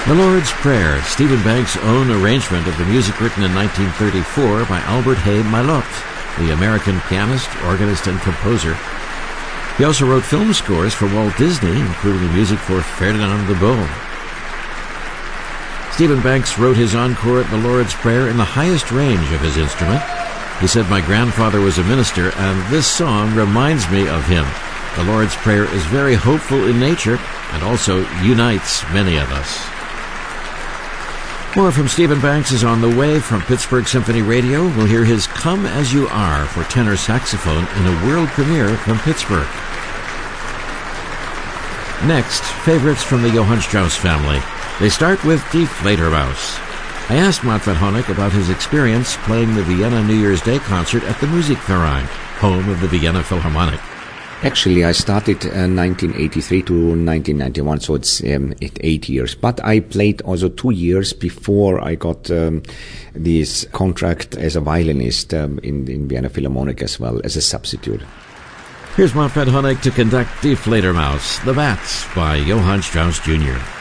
The Lord's Prayer, Stephen Banks' own arrangement of the music written in 1934 by Albert Hay Maillot, the American pianist, organist, and composer. He also wrote film scores for Walt Disney, including the music for Ferdinand the Bull. Stephen Banks wrote his encore at the Lord's Prayer in the highest range of his instrument. He said, "My grandfather was a minister, and this song reminds me of him. The Lord's Prayer is very hopeful in nature and also unites many of us." More from Stephen Banks is on the way. From Pittsburgh Symphony Radio, we'll hear his Come As You Are for tenor saxophone in a world premiere from Pittsburgh. Next, favorites from the Johann Strauss family. They start with Die Fledermaus. I asked Manfred Honeck about his experience playing the Vienna New Year's Day concert at the Musikverein, home of the Vienna Philharmonic. Actually, I started 1983 to 1991, so it's 8 years. But I played also 2 years before I got this contract as a violinist in Vienna Philharmonic as well, as a substitute. Here's Manfred Honeck to conduct Die Fledermaus, The Bats, by Johann Strauss Jr.